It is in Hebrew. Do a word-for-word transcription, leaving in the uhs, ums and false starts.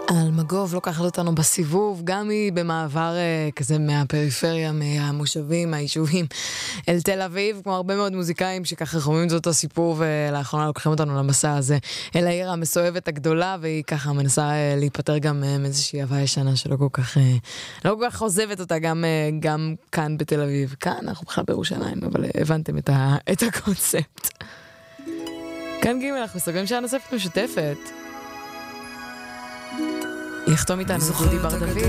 אלמגוב לוקחת אותנו בסיבוב, גם היא במעבר כזה מהפריפריה, מהמושבים, מהיישובים אל תל אביב, כמו הרבה מאוד מוזיקאים שככה חווים את אותו סיפור, ולאחרונה לוקחים אותנו למסע הזה אל העיר המסואבת הגדולה, והיא ככה מנסה להיפטר גם מאיזושהי הוויה ישנה שלא כל כך לא כל כך עוזבת אותה, גם, גם כאן בתל אביב. כאן אנחנו בכלל בירושלים, אבל הבנתם את, ה, את הקונספט. כאן ג' אנחנו מסוגלים שעה נוספת משותפת. יחתום איתנו דודי בר דוד.